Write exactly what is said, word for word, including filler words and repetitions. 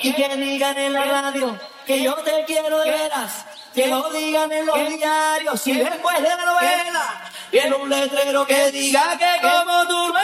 y que digan en la radio que yo te quiero de veras, que lo digan en los diarios y después de la novela, y en un letrero que diga que como tú no